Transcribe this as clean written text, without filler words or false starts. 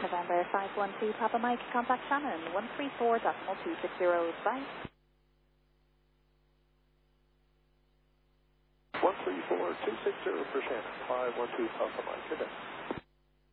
November 512 Papa Mike, contact Shannon 134.260. Bye. 134.260 for Shannon, 512 Papa Mike. Good day.